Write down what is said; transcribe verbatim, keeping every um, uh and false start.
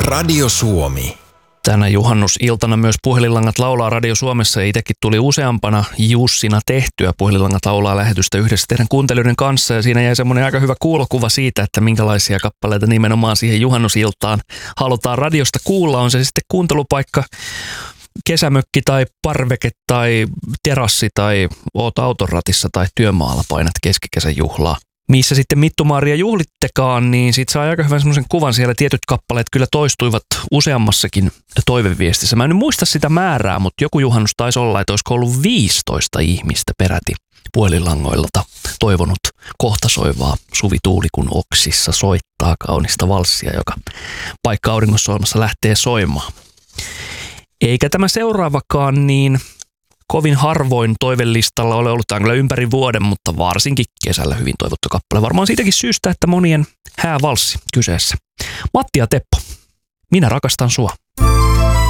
Radio Suomi. Tänä juhannusiltana myös Puhelinlangat laulaa Radio Suomessa ja itsekin tuli useampana Jussina tehtyä Puhelinlangat laulaa lähetystä yhdessä teidän kuuntelijoiden kanssa. Ja siinä jäi semmoinen aika hyvä kuulokuva siitä, että minkälaisia kappaleita nimenomaan siihen juhannusiltaan halutaan radiosta kuulla. On se sitten kuuntelupaikka, kesämökki tai parveke tai terassi tai oot autoratissa tai työmaalla painat keskikesän juhlaa. Missä sitten Mittu-Maaria juhlittekaan, niin siitä saa aika hyvän semmoisen kuvan. Siellä tietyt kappaleet kyllä toistuivat useammassakin toiveviestissä. Mä en nyt muista sitä määrää, mutta joku juhannus taisi olla, että olisiko ollut viisitoista ihmistä peräti puhelinlangoilta toivonut kohta soivaa Suvi Tuuli kun oksissa soittaa kaunista valssia, joka paikka auringonsolmassa lähtee soimaan. Eikä tämä seuraavakaan niin kovin harvoin toivelistalla ole ollut, tämä kyllä ympäri vuoden, mutta varsinkin kesällä hyvin toivottu kappale. Varmaan siitäkin syystä, että monien häävalssi kyseessä. Matti ja Teppo, minä rakastan sua.